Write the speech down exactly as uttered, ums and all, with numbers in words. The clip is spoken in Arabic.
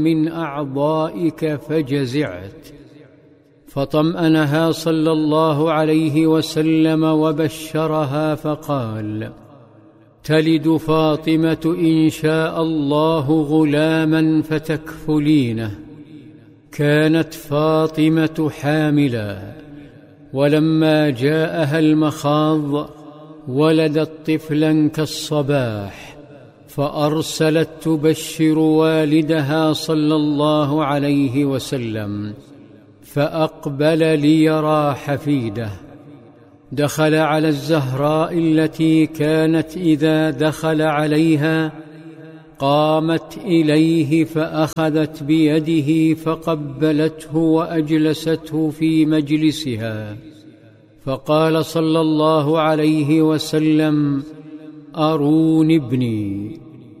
من أعضائك فجزعت، فطمأنها صلى الله عليه وسلم وبشرها فقال: تلد فاطمة إن شاء الله غلاما فتكفلينه. كانت فاطمة حاملا، ولما جاءها المخاض ولدت طفلا كالصباح، فأرسلت تبشر والدها صلى الله عليه وسلم، فأقبل ليرى حفيده. دخل على الزهراء التي كانت إذا دخل عليها قامت إليه فأخذت بيده فقبلته وأجلسته في مجلسها، فقال صلى الله عليه وسلم: أروني ابني.